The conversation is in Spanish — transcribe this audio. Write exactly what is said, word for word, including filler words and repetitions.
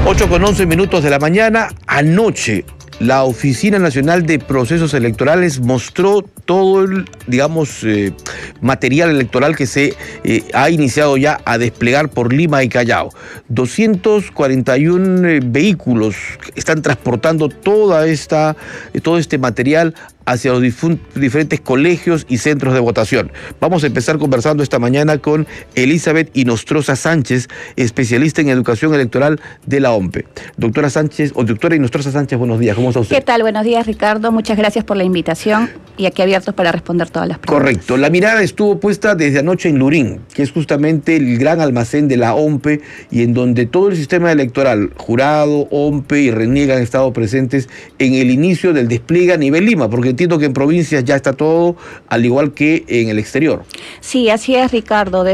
ocho con once minutos de la mañana. Anoche, la Oficina Nacional de Procesos Electorales mostró todo el, digamos, eh, material electoral que se eh, ha iniciado ya a desplegar por Lima y Callao. doscientos cuarenta y uno eh, vehículos están transportando toda esta, eh, todo este material hacia los diferentes colegios y centros de votación. Vamos a empezar conversando esta mañana con Elizabeth Inostroza Sánchez, especialista en educación electoral de la O M P E. Doctora Sánchez, o doctora Inostroza Sánchez, buenos días, ¿cómo está usted? ¿Qué tal? Buenos días, Ricardo. Muchas gracias por la invitación y aquí abiertos para responder todas las preguntas. Correcto. La mirada estuvo puesta desde anoche en Lurín, que es justamente el gran almacén de la O M P E y en donde todo el sistema electoral, jurado, O M P E y RENIEG han estado presentes en el inicio del despliegue a nivel Lima, porque entiendo que en provincias ya está todo al igual que en el exterior. Sí, así es, Ricardo.